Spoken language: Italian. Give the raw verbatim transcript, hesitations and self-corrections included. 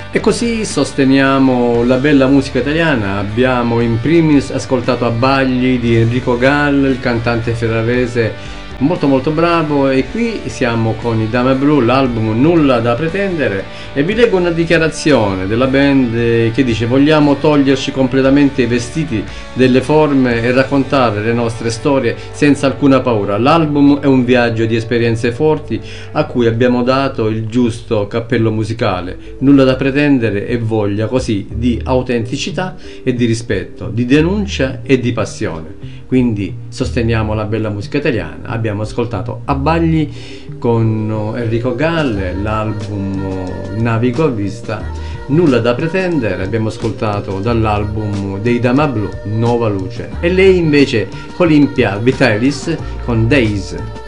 E così sosteniamo la bella musica italiana. Abbiamo in primis ascoltato Abbagli di Enrico Gall, il cantante ferrarese molto molto bravo, e qui siamo con i Dama Blu, l'album Nulla da pretendere, e vi leggo una dichiarazione della band che dice: vogliamo toglierci completamente i vestiti delle forme e raccontare le nostre storie senza alcuna paura. L'album è un viaggio di esperienze forti a cui abbiamo dato il giusto cappello musicale. Nulla da pretendere e voglia così di autenticità e di rispetto, di denuncia e di passione. Quindi sosteniamo la bella musica italiana. Abbiamo ascoltato Abbagli con Enrico Galle, l'album Navigo a vista. Nulla da pretendere abbiamo ascoltato dall'album dei Dama Blu, Nuova luce. E lei invece Olimpia Vitalis con Days.